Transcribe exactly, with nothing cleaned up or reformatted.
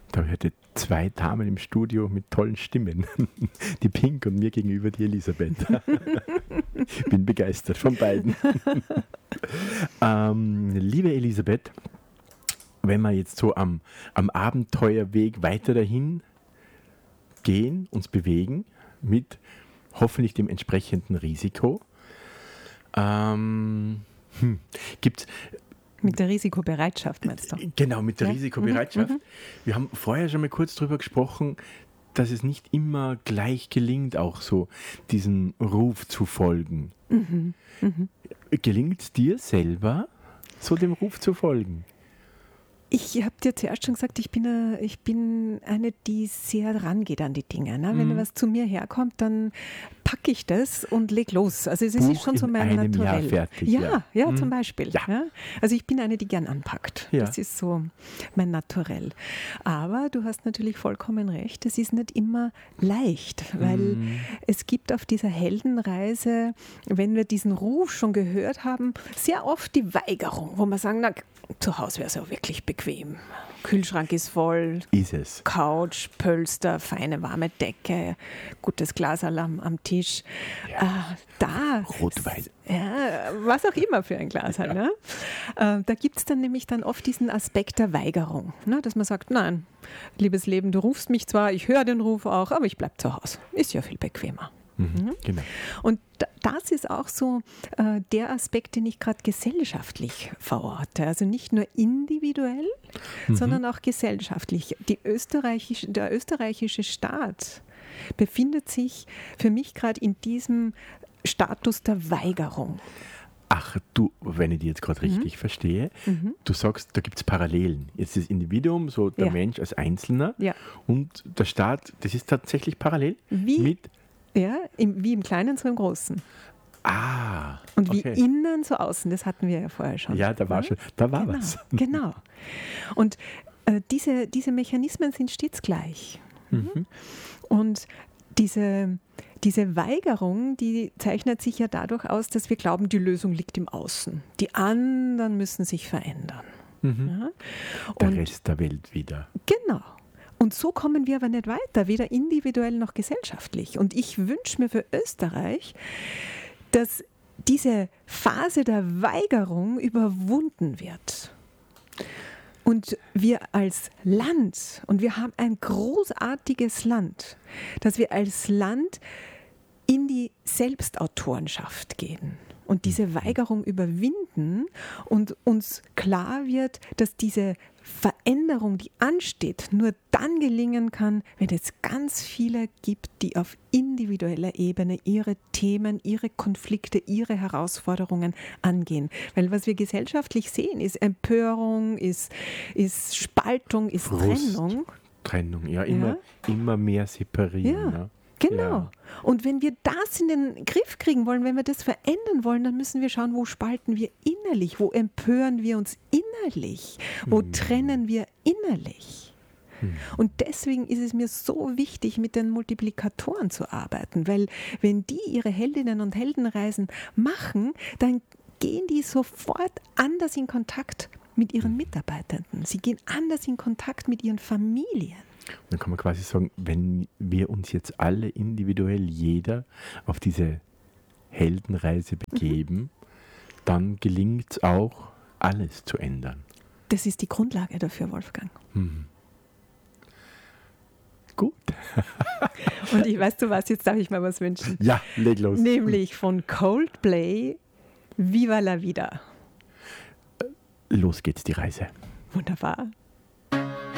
Da hatte zwei Damen im Studio mit tollen Stimmen. Die Pink und mir gegenüber die Elisabeth. Ich bin begeistert von beiden. ähm, liebe Elisabeth, wenn wir jetzt so am, am Abenteuerweg weiter dahin gehen, uns bewegen, mit hoffentlich dem entsprechenden Risiko, ähm, hm, gibt es Mit der Risikobereitschaft, meinst du? Genau, mit der ja? Risikobereitschaft. Mhm. Wir haben vorher schon mal kurz darüber gesprochen, dass es nicht immer gleich gelingt, auch so diesem Ruf zu folgen. Mhm. Mhm. Gelingt es dir selber, so dem Ruf zu folgen? Ich habe dir zuerst schon gesagt, ich bin, eine, ich bin eine, die sehr rangeht an die Dinge. Ne? Wenn Mhm. was zu mir herkommt, dann packe ich das und leg los. Also es Buch ist schon so in mein einem Naturell. Jahr fertig, ja, ja, ja, mhm. zum Beispiel. Ja. Ja? Also ich bin eine, die gern anpackt. Ja. Das ist so mein Naturell. Aber du hast natürlich vollkommen recht, es ist nicht immer leicht, weil Mhm. es gibt auf dieser Heldenreise, wenn wir diesen Ruf schon gehört haben, sehr oft die Weigerung, wo wir sagen, na, zu Hause wäre es ja wirklich bequem. Kühlschrank ist voll, Ist es. Couch, Pölster, feine warme Decke, gutes Glas am, am Tisch. Ja. Äh, da, Rotwein. ja, was auch immer für ein Glas halt. Ne? Äh, da gibt es dann nämlich dann oft diesen Aspekt der Weigerung, ne? Dass man sagt, nein, liebes Leben, du rufst mich zwar, ich höre den Ruf auch, aber ich bleibe zu Hause. Ist ja viel bequemer. Mhm. Genau. Und das ist auch so äh, der Aspekt, den ich gerade gesellschaftlich verorte. Also nicht nur individuell, mhm. sondern auch gesellschaftlich. Die österreichische, der österreichische Staat befindet sich für mich gerade in diesem Status der Weigerung. Ach, du, wenn ich dich jetzt gerade richtig Mhm. verstehe, Mhm. du sagst, da gibt es Parallelen. Jetzt das Individuum, so der Ja. Mensch als Einzelner Ja. und der Staat, das ist tatsächlich parallel Wie? mit. Ja, im, wie im Kleinen, so im Großen. Ah, Und wie okay. innen, so außen. Das hatten wir ja vorher schon. Ja, da war Ja? schon, da war genau, was. Genau. Und äh, diese, diese Mechanismen sind stets gleich. Mhm. Und diese, diese Weigerung, die zeichnet sich ja dadurch aus, dass wir glauben, die Lösung liegt im Außen. Die anderen müssen sich verändern. Mhm. Ja? Der Und Rest der Welt wieder. genau. Und so kommen wir aber nicht weiter, weder individuell noch gesellschaftlich. Und ich wünsche mir für Österreich, dass diese Phase der Weigerung überwunden wird. Und wir als Land, und wir haben ein großartiges Land, dass wir als Land in die Selbstautorenschaft gehen und diese Weigerung überwinden und uns klar wird, dass diese Veränderung, die ansteht, nur dann gelingen kann, wenn es ganz viele gibt, die auf individueller Ebene ihre Themen, ihre Konflikte, ihre Herausforderungen angehen. Weil was wir gesellschaftlich sehen, ist Empörung, ist, ist Spaltung, ist Frust. Trennung. Trennung, ja, immer, Ja. immer mehr separieren. Ja. Ne? Genau. Ja. Und wenn wir das in den Griff kriegen wollen, wenn wir das verändern wollen, dann müssen wir schauen, wo spalten wir innerlich, wo empören wir uns innerlich, wo Hm. trennen wir innerlich. Hm. Und deswegen ist es mir so wichtig, mit den Multiplikatoren zu arbeiten, weil wenn die ihre Heldinnen und Heldenreisen machen, dann gehen die sofort anders in Kontakt mit ihren Mitarbeitenden. Sie gehen anders in Kontakt mit ihren Familien. Dann kann man quasi sagen, wenn wir uns jetzt alle individuell, jeder, auf diese Heldenreise begeben, mhm. dann gelingt es auch, alles zu ändern. Das ist die Grundlage dafür, Wolfgang. Hm. Gut. Und ich weiß, du was, jetzt darf ich mal was wünschen. Ja, leg los. Nämlich von Coldplay, Viva la Vida. Los geht's, die Reise. Wunderbar.